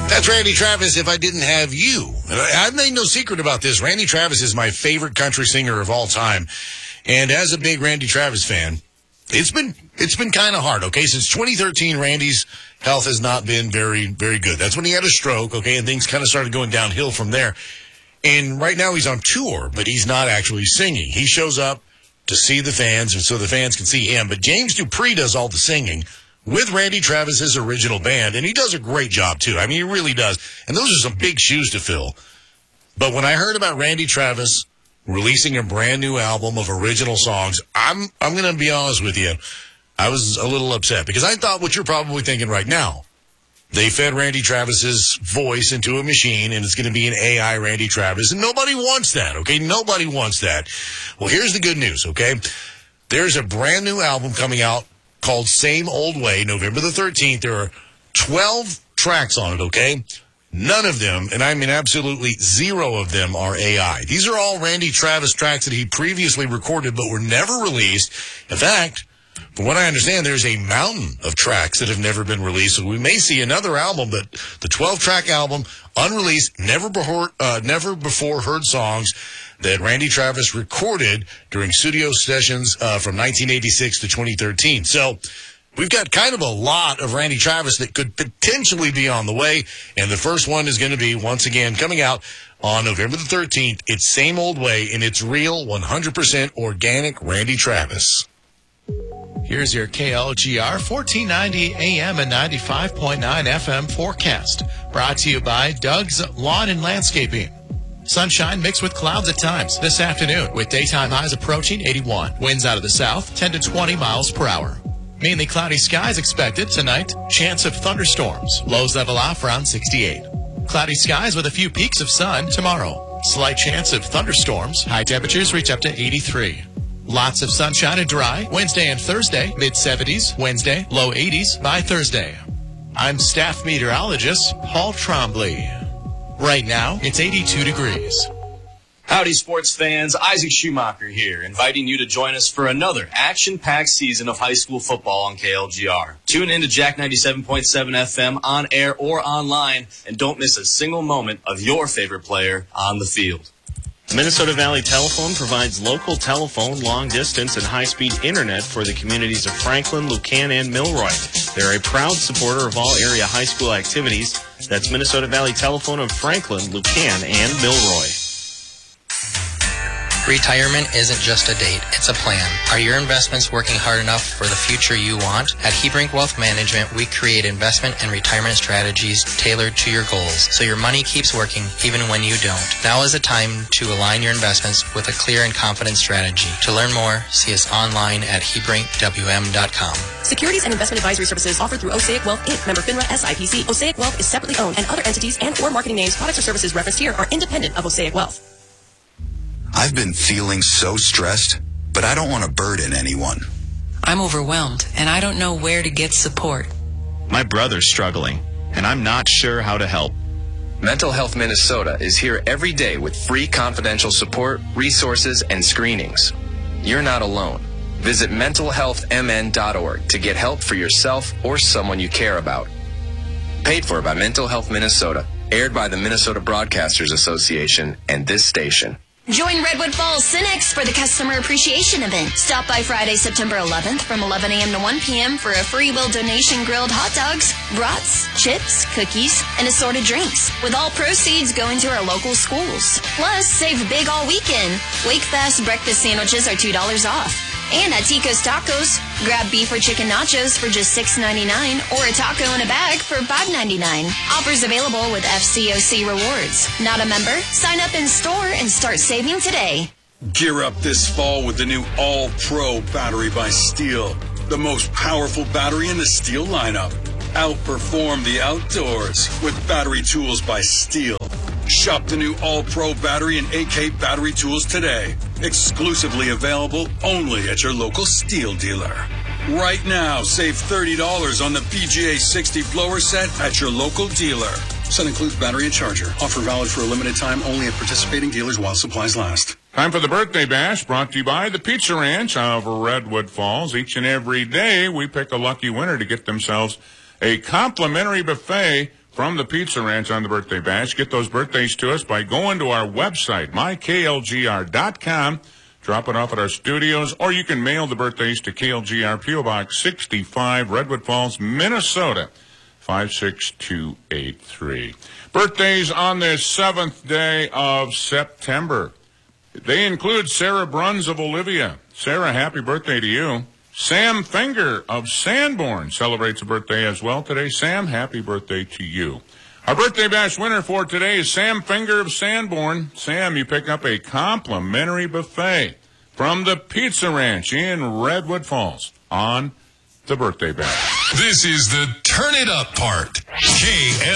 That's Randy Travis, If I Didn't Have You. And I've made no secret about this. Randy Travis is my favorite country singer of all time. And as a big Randy Travis fan, it's been kind of hard, okay? Since 2013, Randy's health has not been very, very good. That's when he had a stroke, okay, and things kind of started going downhill from there. And right now he's on tour, but he's not actually singing. He shows up to see the fans, and so the fans can see him. But James Dupree does all the singing with Randy Travis's original band, and he does a great job, too. I mean, he really does. And those are some big shoes to fill. But when I heard about Randy Travis releasing a brand new album of original songs, I'm going to be honest with you, I was a little upset because I thought what you're probably thinking right now. They fed Randy Travis's voice into a machine, and it's going to be an AI Randy Travis, and nobody wants that, okay? Nobody wants that. Well, here's the good news, okay? There's a brand new album coming out called Same Old Way, November the 13th. There are 12 tracks on it, okay? None of them, and I mean absolutely zero of them, are AI. These are all Randy Travis tracks that he previously recorded but were never released. In fact, from what I understand, there's a mountain of tracks that have never been released. So we may see another album, but the 12-track album, unreleased, never before heard songs that Randy Travis recorded during studio sessions from 1986 to 2013. So we've got kind of a lot of Randy Travis that could potentially be on the way. And the first one is going to be, once again, coming out on November the 13th. It's Same Old Way, and it's real, 100% organic Randy Travis. Here's your KLGR 1490 AM and 95.9 FM forecast. Brought to you by Doug's Lawn and Landscaping. Sunshine mixed with clouds at times this afternoon, with daytime highs approaching 81. Winds out of the south, 10 to 20 miles per hour. Mainly cloudy skies expected tonight. Chance of thunderstorms. Lows level off around 68. Cloudy skies with a few peaks of sun tomorrow. Slight chance of thunderstorms. High temperatures reach up to 83. Lots of sunshine and dry. Wednesday and Thursday, mid-70s. Wednesday, low 80s by Thursday. I'm staff meteorologist Paul Trombley. Right now, it's 82 degrees. Howdy, sports fans. Isaac Schumacher here, inviting you to join us for another action-packed season of high school football on KLGR. Tune in to Jack 97.7 FM on air or online, and don't miss a single moment of your favorite player on the field. Minnesota Valley Telephone provides local telephone, long-distance, and high-speed internet for the communities of Franklin, Lucan, and Milroy. They're a proud supporter of all area high school activities. That's Minnesota Valley Telephone of Franklin, Lucan, and Milroy. Retirement isn't just a date, it's a plan. Are your investments working hard enough for the future you want? At Hebrink Wealth Management, we create investment and retirement strategies tailored to your goals, so your money keeps working even when you don't. Now is the time to align your investments with a clear and confident strategy. To learn more, see us online at HebrinkWM.com. Securities and investment advisory services offered through Osaic Wealth Inc., member FINRA SIPC. Osaic Wealth is separately owned, and other entities and or marketing names, products, or services referenced here are independent of Osaic Wealth. I've been feeling so stressed, but I don't want to burden anyone. I'm overwhelmed, and I don't know where to get support. My brother's struggling, and I'm not sure how to help. Mental Health Minnesota is here every day with free confidential support, resources, and screenings. You're not alone. Visit mentalhealthmn.org to get help for yourself or someone you care about. Paid for by Mental Health Minnesota, aired by the Minnesota Broadcasters Association and this station. Join Redwood Falls Cynics for the Customer Appreciation Event. Stop by Friday, September 11th from 11 a.m. to 1 p.m. for a free will donation grilled hot dogs, brats, chips, cookies, and assorted drinks, with all proceeds going to our local schools. Plus, save big all weekend. Wakefest breakfast sandwiches are $2 off. And at Tico's Tacos, grab beef or chicken nachos for just $6.99 or a taco in a bag for $5.99. Offers available with FCOC rewards. Not a member? Sign up in store and start saving today. Gear up this fall with the new All-Pro battery by Steel. The most powerful battery in the Steel lineup. Outperform the outdoors with battery tools by Steel. Shop the new All-Pro battery and AK battery tools today. Exclusively available only at your local Steel dealer. Right now, save $30 on the PGA 60 blower set at your local dealer. Set includes battery and charger. Offer valid for a limited time only at participating dealers while supplies last. Time for the Birthday Bash, brought to you by the Pizza Ranch of Redwood Falls. Each and every day, we pick a lucky winner to get themselves a complimentary buffet from the Pizza Ranch on the Birthday Bash. Get those birthdays to us by going to our website, myklgr.com. Drop it off at our studios, or you can mail the birthdays to KLGR P.O. Box 65, Redwood Falls, Minnesota, 56283. Birthdays on this 7th day of September. They include Sarah Bruns of Olivia. Sarah, happy birthday to you. Sam Finger of Sanborn celebrates a birthday as well today. Sam, happy birthday to you. Our Birthday Bash winner for today is Sam Finger of Sanborn. Sam, you pick up a complimentary buffet from the Pizza Ranch in Redwood Falls on the Birthday Bash. This is the Turn It Up part.